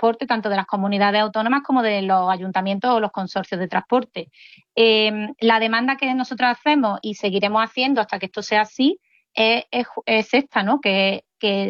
transporte, tanto de las comunidades autónomas como de los ayuntamientos o los consorcios de transporte. La demanda que nosotros hacemos y seguiremos haciendo hasta que esto sea así es esta, ¿no? Que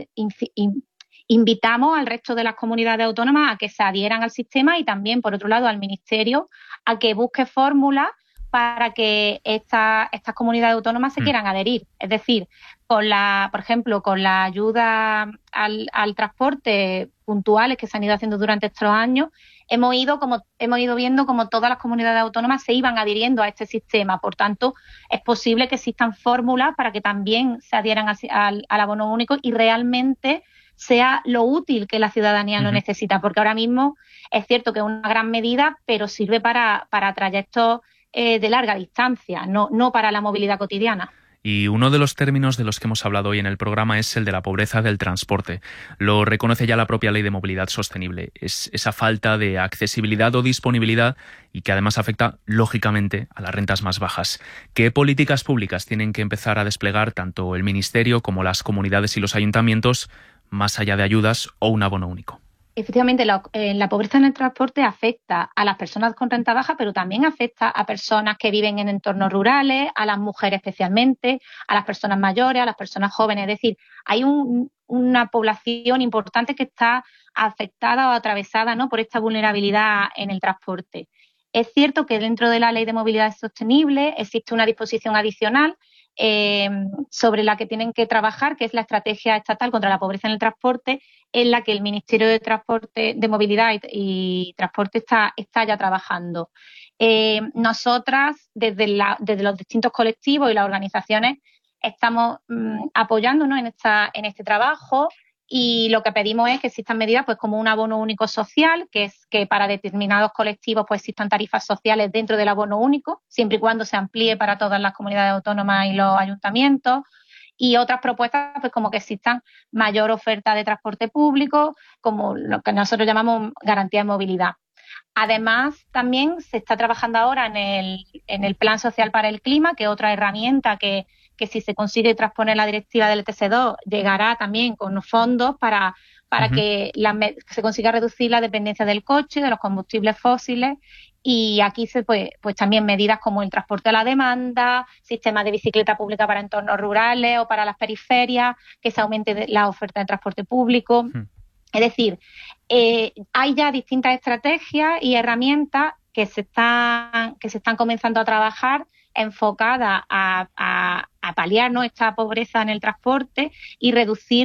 invitamos al resto de las comunidades autónomas a que se adhieran al sistema y también, por otro lado, al Ministerio a que busque fórmulas para que estas comunidades autónomas se quieran adherir. Es decir, por ejemplo, con la ayuda al transporte puntuales que se han ido haciendo durante estos años, hemos ido viendo como todas las comunidades autónomas se iban adhiriendo a este sistema. Por tanto, es posible que existan fórmulas para que también se adhieran al abono único y realmente sea lo útil que la ciudadanía lo necesita. Porque ahora mismo es cierto que es una gran medida, pero sirve para trayectos de larga distancia, no para la movilidad cotidiana. Y uno de los términos de los que hemos hablado hoy en el programa es el de la pobreza del transporte. Lo reconoce ya la propia Ley de Movilidad Sostenible. Es esa falta de accesibilidad o disponibilidad y que además afecta, lógicamente, a las rentas más bajas. ¿Qué políticas públicas tienen que empezar a desplegar tanto el Ministerio como las comunidades y los ayuntamientos, más allá de ayudas o un abono único? Efectivamente, la pobreza en el transporte afecta a las personas con renta baja, pero también afecta a personas que viven en entornos rurales, a las mujeres especialmente, a las personas mayores, a las personas jóvenes. Es decir, hay una población importante que está afectada o atravesada, ¿no?, por esta vulnerabilidad en el transporte. Es cierto que dentro de la Ley de Movilidad Sostenible existe una disposición adicional sobre la que tienen que trabajar, que es la Estrategia Estatal contra la Pobreza en el Transporte, en la que el Ministerio de Movilidad y Transporte está ya trabajando. Nosotras, desde los distintos colectivos y las organizaciones, estamos apoyándonos en este trabajo, y lo que pedimos es que existan medidas pues como un abono único social, que es que para determinados colectivos pues existan tarifas sociales dentro del abono único, siempre y cuando se amplíe para todas las comunidades autónomas y los ayuntamientos. Y otras propuestas, pues como que existan mayor oferta de transporte público, como lo que nosotros llamamos garantía de movilidad. Además, también se está trabajando ahora en el Plan Social para el Clima, que es otra herramienta que si se consigue transponer la directiva del ETS2, llegará también con fondos para que se consiga reducir la dependencia del coche, de los combustibles fósiles. Y aquí pues también medidas como el transporte a la demanda, sistemas de bicicleta pública para entornos rurales o para las periferias, que se aumente la oferta de transporte público. Es decir, hay ya distintas estrategias y herramientas que se están comenzando a trabajar enfocadas a paliar, ¿no?, esta pobreza en el transporte y reducir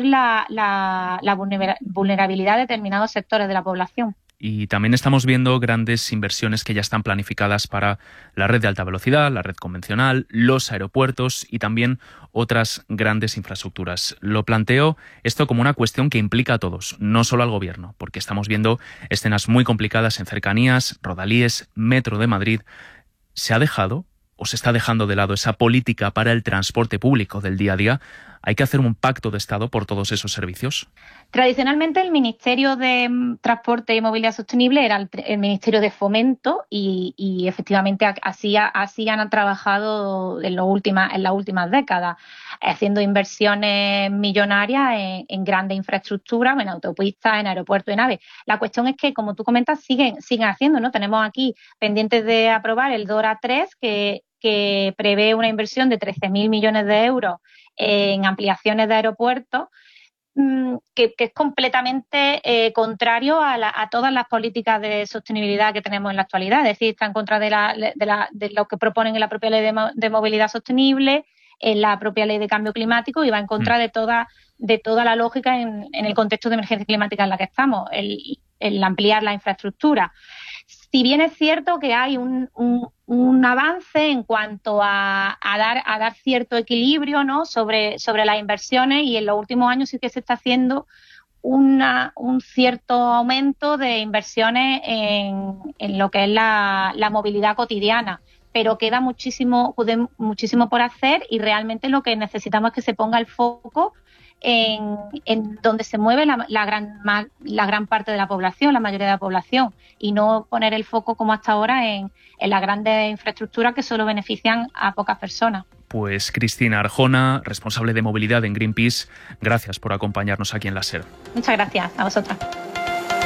la vulnerabilidad de determinados sectores de la población. Y también estamos viendo grandes inversiones que ya están planificadas para la red de alta velocidad, la red convencional, los aeropuertos y también otras grandes infraestructuras. Lo planteo esto como una cuestión que implica a todos, no solo al Gobierno, porque estamos viendo escenas muy complicadas en cercanías, rodalíes, Metro de Madrid. ¿Se ha dejado o se está dejando de lado esa política para el transporte público del día a día? ¿Hay que hacer un pacto de Estado por todos esos servicios? Tradicionalmente el Ministerio de Transporte y Movilidad Sostenible era el Ministerio de Fomento y efectivamente así han trabajado en las últimas décadas, haciendo inversiones millonarias en grandes infraestructuras, en autopistas, en aeropuertos y naves. La cuestión es que, como tú comentas, siguen haciendo, ¿no? Tenemos aquí pendientes de aprobar el DORA 3, que prevé una inversión de 13.000 millones de euros en ampliaciones de aeropuertos, que es completamente contrario a todas las políticas de sostenibilidad que tenemos en la actualidad. Es decir, está en contra de lo que proponen en la propia Ley de Movilidad Sostenible, en la propia Ley de Cambio Climático, y va en contra de toda la lógica en el contexto de emergencia climática en la que estamos, el ampliar la infraestructura. Si bien es cierto que hay un avance en cuanto a dar cierto equilibrio, ¿no?, sobre las inversiones, y en los últimos años sí que se está haciendo un cierto aumento de inversiones en lo que es la movilidad cotidiana, pero queda muchísimo por hacer, y realmente lo que necesitamos es que se ponga el foco en donde se mueve la gran parte de la población, la mayoría de la población, y no poner el foco como hasta ahora en las grandes infraestructuras que solo benefician a pocas personas. Pues Cristina Arjona, responsable de movilidad en Greenpeace, gracias por acompañarnos aquí en la SER. Muchas gracias a vosotras.